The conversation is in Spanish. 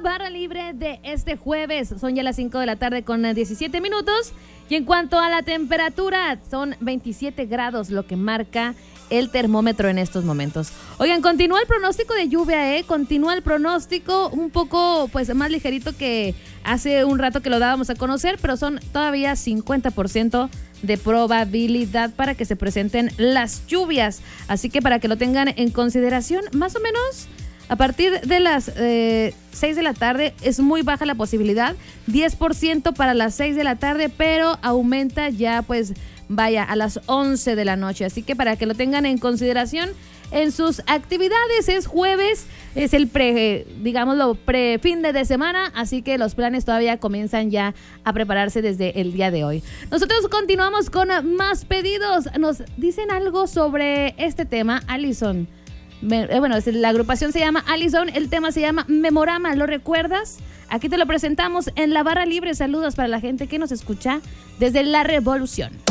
barra libre de este jueves. Son ya las 5 de la tarde con 17 minutos. Y en cuanto a la temperatura, son 27 grados lo que marca el termómetro en estos momentos. Oigan, continúa el pronóstico de lluvia, continúa el pronóstico un poco pues más ligerito que hace un rato que lo dábamos a conocer, pero son todavía 50% de probabilidad para que se presenten las lluvias. Así que para que lo tengan en consideración, más o menos a partir de las 6 de la tarde es muy baja la posibilidad, 10% para las 6 de la tarde, pero aumenta ya pues vaya a las 11 de la noche. Así que para que lo tengan en consideración en sus actividades, es jueves, es el fin de semana, así que los planes todavía comienzan ya a prepararse desde el día de hoy. Nosotros continuamos con más pedidos. Nos dicen algo sobre este tema, Allison. La agrupación se llama Allison, el tema se llama Memorama, ¿lo recuerdas? Aquí te lo presentamos en la barra libre. Saludos para la gente que nos escucha desde La Revolución.